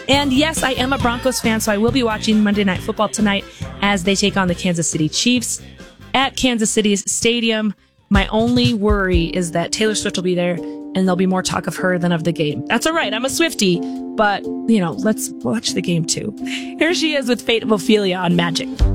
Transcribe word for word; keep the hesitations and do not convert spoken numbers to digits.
And yes, I am a Broncos fan, so I will be watching Monday Night Football tonight as they take on the Kansas City Chiefs at Kansas City's stadium. My only worry is that Taylor Swift will be there and there'll be more talk of her than of the game. That's all right. I'm a Swiftie, but, you know, let's watch the game too. Here she is with Fate of Ophelia on Magic.